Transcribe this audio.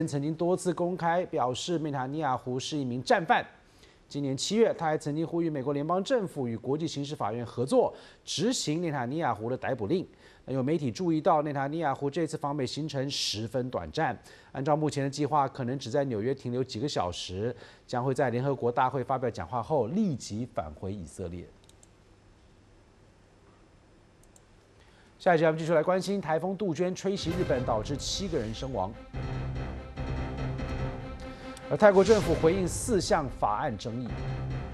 曾经多次公开表示内塔尼亚胡是一名战犯。今年7月，他还曾经呼吁美国联邦政府与国际刑事法院合作，执行内塔尼亚胡的逮捕令。有媒体注意到，内塔尼亚胡这次访美行程十分短暂，按照目前的计划，可能只在纽约停留几个小时，将会在联合国大会发表讲话后立即返回以色列。下一节我们继续来关心台风杜鹃吹袭日本，导致7个人身亡。而泰国政府回应4项法案争议。